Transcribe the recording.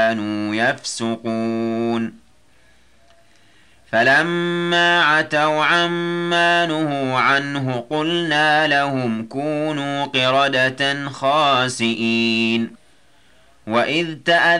كانوا يفسقون فلما عتوا عما نهوا عنه قلنا لهم كونوا قردة خاسئين وإذ